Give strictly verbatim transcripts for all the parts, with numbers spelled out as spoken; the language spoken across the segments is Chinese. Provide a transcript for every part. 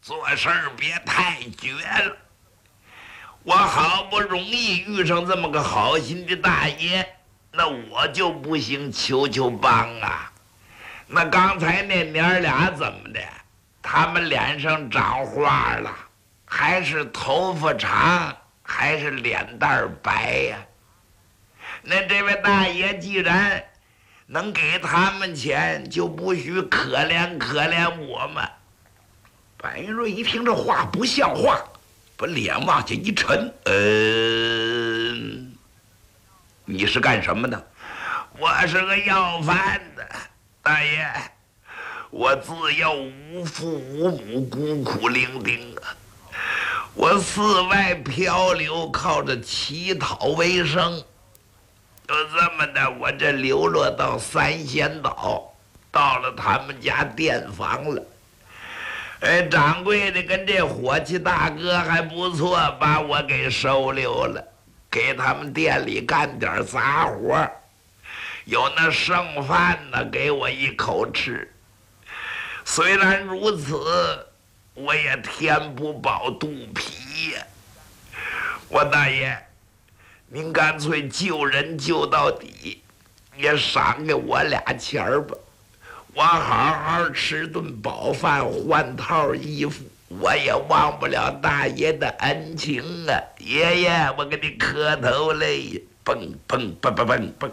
做事儿别太绝了。我好不容易遇上这么个好心的大爷，那我就不行求求帮啊。那刚才那娘俩怎么的？他们脸上长花了，还是头发长，还是脸蛋儿白呀？那这位大爷既然能给他们钱，就不许可怜可怜我们。白云瑞一听这话不像话，把脸往下一沉，嗯、呃，你是干什么的？我是个要饭的，大爷，我自幼无父无母，孤苦伶仃啊，我四外漂流，靠着乞讨为生。就这么的，我这流落到三仙岛，到了他们家店房了。哎，掌柜的跟这伙计大哥还不错，把我给收留了，给他们店里干点杂活，有那剩饭呢，给我一口吃。虽然如此，我也填不饱肚皮呀。我大爷，您干脆救人救到底，也赏给我俩钱儿吧。我好好吃顿饱饭，换套衣服，我也忘不了大爷的恩情啊！爷爷，我给你磕头嘞！蹦蹦蹦蹦蹦蹦！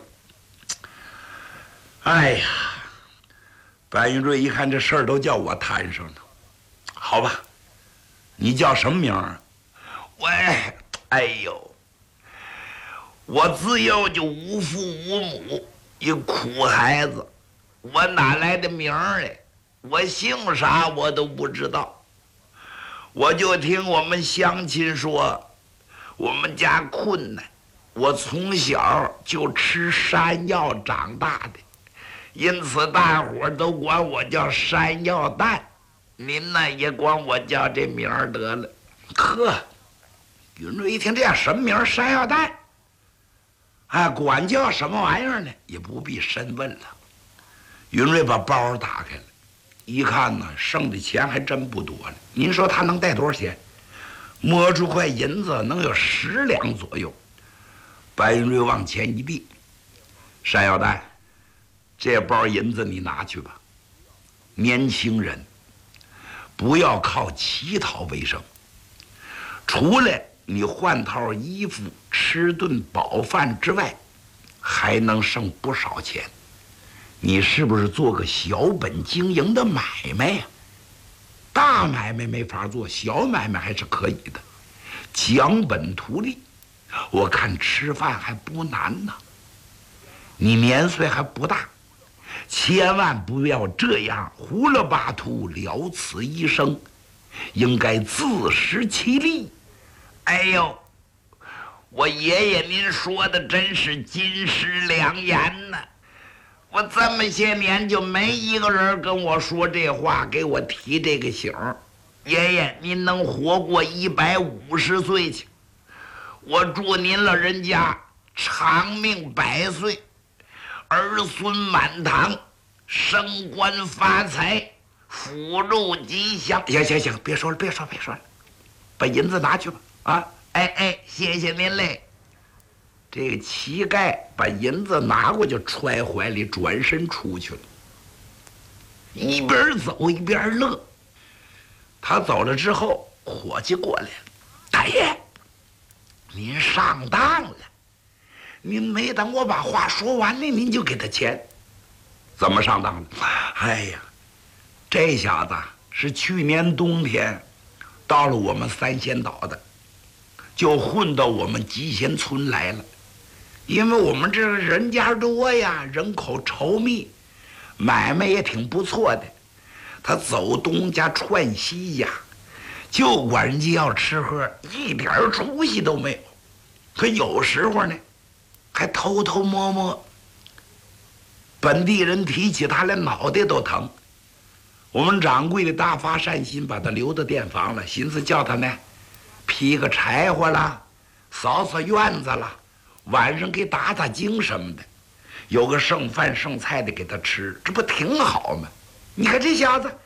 哎呀，白云瑞一看这事儿都叫我摊上了，好吧，你叫什么名儿？喂，哎呦，我自幼就无父无母，一苦孩子。我哪来的名儿哎？我姓啥我都不知道。我就听我们乡亲说，我们家困难，我从小就吃山药长大的，因此大伙儿都管我叫山药蛋。您呢也管我叫这名儿得了。呵，云瑞一听这样什么名儿？山药蛋。哎，管叫什么玩意儿呢？也不必深问了。云瑞把包打开了，一看呢，剩的钱还真不多了。您说他能带多少钱？摸出块银子，能有十两左右。白云瑞往前一递，山药蛋，这包银子你拿去吧。年轻人不要靠乞讨为生，除了你换套衣服、吃顿饱饭之外，还能剩不少钱。你是不是做个小本经营的买卖呀？大买卖没法做，小买卖还是可以的。讲本图利，我看吃饭还不难呢。你年岁还不大，千万不要这样胡了巴涂了此一生，应该自食其力。哎呦，我爷爷您说的真是金石良言呐！我这么些年就没一个人跟我说这话，给我提这个醒儿。爷爷，您能活过一百五十岁去，我祝您老人家长命百岁，儿孙满堂，升官发财，福禄吉祥。行行行，别说了，别说，别说了，把银子拿去吧。啊，哎哎，谢谢您嘞。这个乞丐把银子拿过去揣怀里，转身出去了，一边走一边乐。他走了之后，伙计过来了，大爷，您上当了，您没等我把话说完呢，您就给他钱，怎么上当了？哎呀，这小子是去年冬天到了我们三仙岛的，就混到我们集贤村来了。因为我们这人家多呀，人口稠密，买卖也挺不错的。他走东家串西家，就管人家要吃喝，一点出息都没有。可有时候呢，还偷偷摸摸。本地人提起他来，脑袋都疼。我们掌柜的大发善心，把他留到店房了，寻思叫他呢劈个柴火啦，扫扫院子啦，晚上给打打精什么的，有个剩饭剩菜的给他吃，这不挺好吗？你看这小子